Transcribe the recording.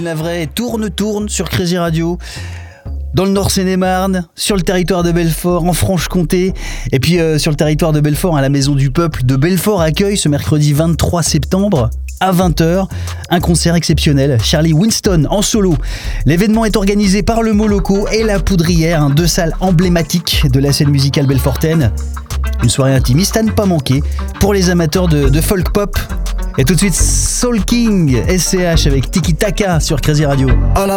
Sylvain Lavray tourne sur Crazy Radio. Dans le Nord Seine-et-Marne, sur le territoire de Belfort, en Franche-Comté, et puis sur le territoire de Belfort, à la Maison du Peuple de Belfort accueille ce mercredi 23 septembre à 20h un concert exceptionnel, Charlie Winston en solo. L'événement est organisé par le Moloko et la Poudrière, deux salles emblématiques de la scène musicale belfortaine. Une soirée intimiste à ne pas manquer pour les amateurs de folk pop. Et tout de suite, Soul King, SCH avec Tiki Taka sur Crazy Radio.